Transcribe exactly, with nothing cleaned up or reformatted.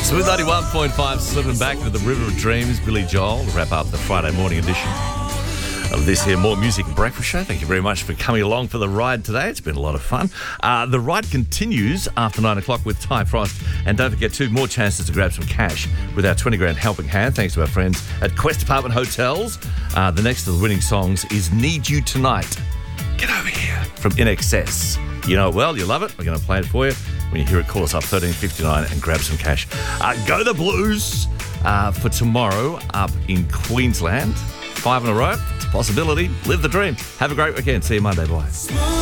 Smooth ninety-one point five, slipping back to the River of Dreams, Billy Joel, to wrap up the Friday morning edition of this here More Music Breakfast Show. Thank you very much for coming along for the ride today. It's been a lot of fun. Uh, the ride continues after nine o'clock with Ty Frost. And don't forget, two more chances to grab some cash with our twenty grand helping hand, thanks to our friends at Quest Apartment Hotels. Uh, the next of the winning songs is Need You Tonight. Get over here from I N X S. You know it well, you love it. We're going to play it for you. When you hear it, call us up thirteen fifty-nine and grab some cash. Uh, go the Blues uh, for tomorrow up in Queensland. Five in a row. It's a possibility. Live the dream. Have a great weekend. See you Monday. Bye.